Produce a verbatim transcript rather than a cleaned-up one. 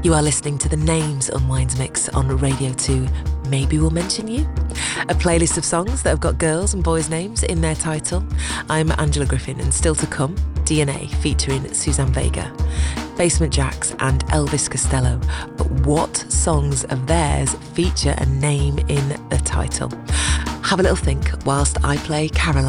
You are listening to the Names Unwinds mix on Radio two. Maybe we'll mention you. A playlist of songs that have got girls' and boys' names in their title. I'm Angela Griffin, and still to come, D N A featuring Suzanne Vega, Basement Jaxx and Elvis Costello. But what songs of theirs feature a name in the title? Have a little think whilst I play Caroline.